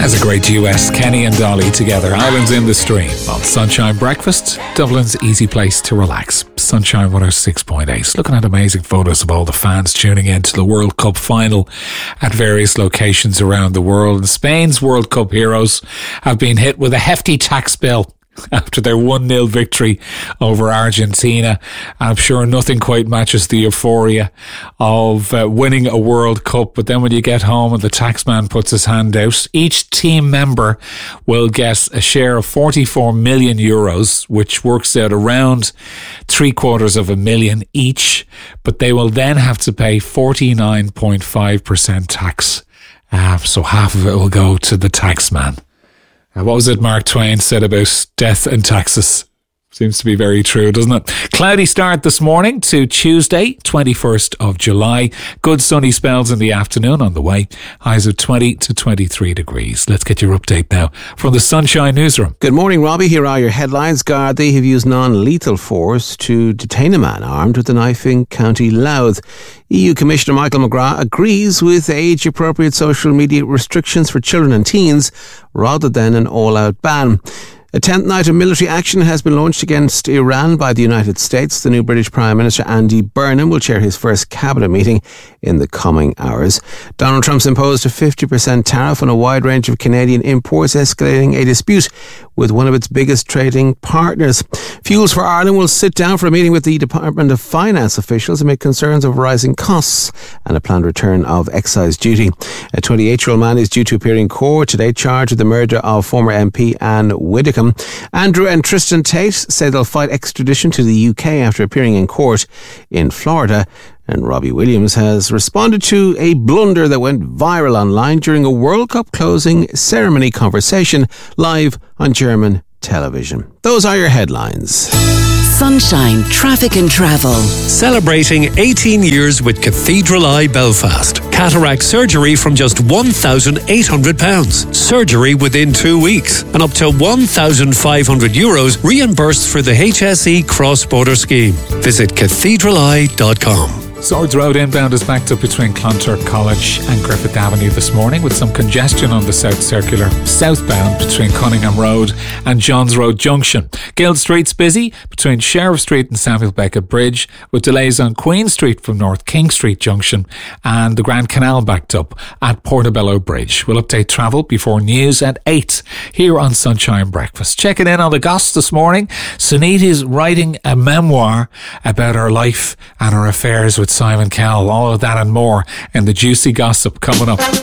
As a great duet, Kenny and Dolly together, Islands in the Stream on Sunshine Breakfast, Dublin's easy place to relax. Sunshine 106.8. Looking at amazing photos of all the fans tuning in to the World Cup final at various locations around the world. And Spain's World Cup heroes have been hit with a hefty tax bill after their 1-0 victory over Argentina. I'm sure nothing quite matches the euphoria of winning a World Cup. But then when you get home and the taxman puts his hand out, each team member will get a share of 44 million euros, which works out around $750,000 each. But they will then have to pay 49.5% tax. So half of it will go to the taxman. What was it Mark Twain said about death and taxes? Seems to be very true, doesn't it? Cloudy start this morning to Tuesday, 21st of July. Good sunny spells in the afternoon on the way. Highs of 20 to 23 degrees. Let's get your update now from the Sunshine Newsroom. Good morning, Robbie. Here are your headlines. Gardaí have used non-lethal force to detain a man armed with a knife in County Louth. EU Commissioner Michael McGrath agrees with age-appropriate social media restrictions for children and teens rather than an all-out ban. A 10th night of military action has been launched against Iran by the United States. The new British Prime Minister Andy Burnham will chair his first cabinet meeting in the coming hours. Donald Trump's imposed a 50% tariff on a wide range of Canadian imports, escalating a dispute with one of its biggest trading partners. Fuels for Ireland will sit down for a meeting with the Department of Finance officials amid concerns of rising costs and a planned return of excise duty. A 28-year-old man is due to appear in court today, charged with the murder of former MP Anne Widdecombe. Andrew and Tristan Tate say they'll fight extradition to the UK after appearing in court in Florida. And Robbie Williams has responded to a blunder that went viral online during a World Cup closing ceremony conversation live on German television. Those are your headlines. Sunshine Traffic and Travel. Celebrating 18 years with Cathedral Eye Belfast. Cataract surgery from just £1,800. Surgery within 2 weeks. And up to €1,500 reimbursed for the HSE cross-border scheme. Visit cathedraleye.com. Swords Road inbound is backed up between Clonturk College and Griffith Avenue this morning, with some congestion on the South Circular southbound between Cunningham Road and Johns Road Junction. Guild Street's busy between Sheriff Street and Samuel Beckett Bridge, with delays on Queen Street from North King Street Junction, and the Grand Canal backed up at Portobello Bridge. We'll update travel before news at 8 here on Sunshine Breakfast. Checking in on the goss this morning. Sunita is writing a memoir about her life and her affairs with Simon Cowell. All of that and more in the juicy gossip coming up.